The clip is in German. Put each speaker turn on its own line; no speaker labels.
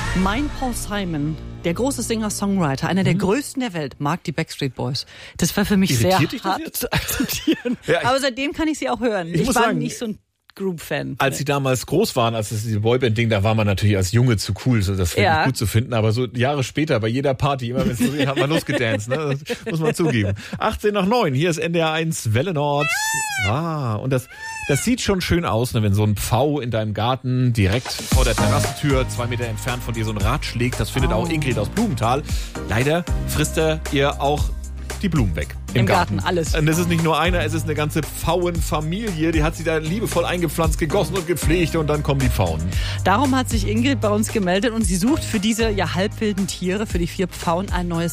Mein Paul Simon, der große Singer-Songwriter, einer der größten der Welt, mag die Backstreet Boys. Das war für mich
Irritiert dich
sehr
das
hart
jetzt?
zu akzeptieren.
Ja,
aber seitdem kann ich sie auch hören. Ich
muss
war
sagen,
nicht so ein Group-Fan.
Als sie damals groß waren, als es diese Boyband-Ding, da war man natürlich als Junge zu cool, so das wirklich gut zu finden. Aber so Jahre später, bei jeder Party, immer wenn es so geht, hat man losgedanced. Ne? Das muss man zugeben. 8:18, hier ist NDR 1 Welle Nord. Und das sieht schon schön aus, ne, wenn so ein Pfau in deinem Garten direkt vor der Terrassentür 2 Meter entfernt von dir so ein Rad schlägt. Das findet auch Ingrid aus Blumenthal. Leider frisst er ihr auch die Blumen weg. Im Garten,
alles.
Und das ist nicht nur einer, es ist eine ganze Pfauenfamilie. Die hat sie da liebevoll eingepflanzt, gegossen und gepflegt und dann kommen die Pfauen.
Darum hat sich Ingrid bei uns gemeldet und sie sucht für diese halbwilden Tiere, für die 4 Pfauen, ein neues